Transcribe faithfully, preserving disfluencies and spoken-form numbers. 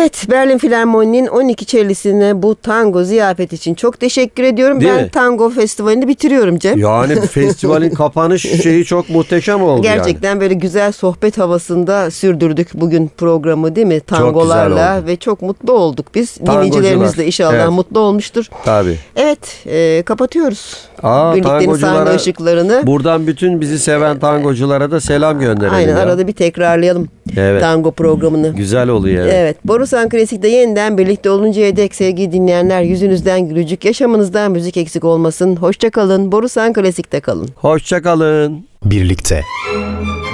Evet, Berlin Filarmoni'nin on iki cellisine bu tango ziyafet için çok teşekkür ediyorum. Değil ben mi? tango festivalini bitiriyorum Cem. Yani festivalin kapanış şeyi çok muhteşem oldu Gerçekten yani. böyle güzel sohbet havasında sürdürdük bugün programı değil mi? Tangolarla oldu. ve çok mutlu olduk biz. Tangocular. Dinleyicilerimiz de inşallah Evet. mutlu olmuştur. Tabii. Evet, e, kapatıyoruz. Aa, Birliktenin sahne tangoculara- ışıklarını. Buradan bütün bizi seven tangoculara da selam gönderelim. Aynen, ya. arada bir tekrarlayalım Evet. tango programını. Güzel oluyor. Evet. Evet, Borusan Klasik'te yeniden birlikte oluncaya dek sevgili dinleyenler, yüzünüzden gülücük, yaşamınızdan müzik eksik olmasın. Hoşça kalın. Borusan Klasik'te kalın. Hoşça kalın. Birlikte.